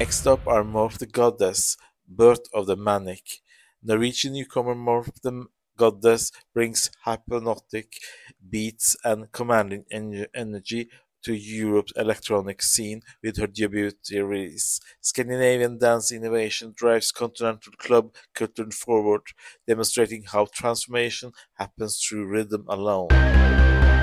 Next up are Morph the Goddess, Birth of the Manic. Norwegian newcomer Morph the Goddess brings hypnotic beats and commanding energy to Europe's electronic scene with her debut release. Scandinavian dance innovation drives continental club culture forward, demonstrating how transformation happens through rhythm alone.